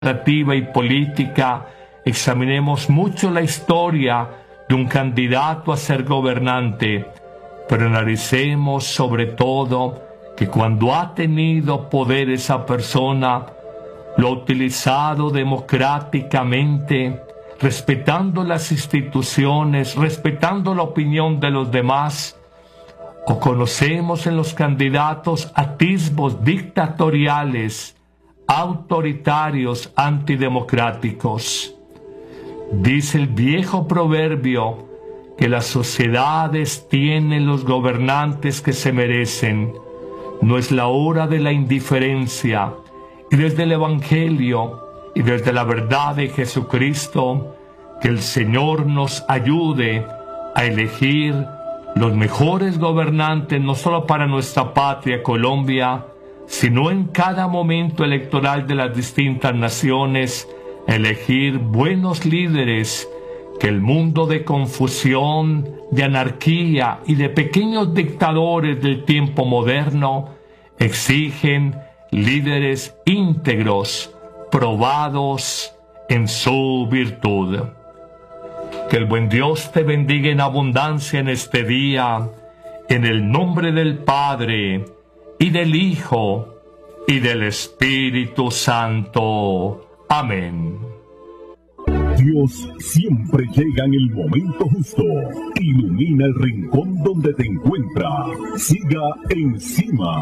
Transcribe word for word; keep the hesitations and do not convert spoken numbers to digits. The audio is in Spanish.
administrativa y política, examinemos mucho la historia de un candidato a ser gobernante, pero analicemos sobre todo que cuando ha tenido poder esa persona, lo ha utilizado democráticamente, respetando las instituciones, respetando la opinión de los demás, o conocemos en los candidatos atisbos dictatoriales, autoritarios, antidemocráticos. Dice el viejo proverbio que las sociedades tienen los gobernantes que se merecen. No es la hora de la indiferencia, y desde el Evangelio y desde la verdad de Jesucristo, que el Señor nos ayude a elegir los mejores gobernantes, no solo para nuestra patria Colombia, sino en cada momento electoral de las distintas naciones, elegir buenos líderes, que el mundo de confusión, de anarquía y de pequeños dictadores del tiempo moderno exigen líderes íntegros, probados en su virtud. Que el buen Dios te bendiga en abundancia en este día, en el nombre del Padre, y del Hijo, y del Espíritu Santo. Amén. Dios siempre llega en el momento justo. Ilumina el rincón donde te encuentras. Siga encima.